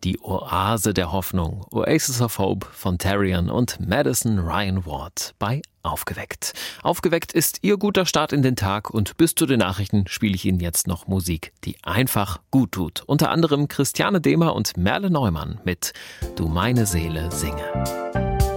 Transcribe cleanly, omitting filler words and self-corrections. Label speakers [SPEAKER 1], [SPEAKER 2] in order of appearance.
[SPEAKER 1] Die Oase der Hoffnung, Oasis of Hope von Tarion und Madison Ryan Ward bei Aufgeweckt. Aufgeweckt ist Ihr guter Start in den Tag und bis zu den Nachrichten spiele ich Ihnen jetzt noch Musik, die einfach gut tut. Unter anderem Christiane Dehmer und Merle Neumann mit Du meine Seele singe.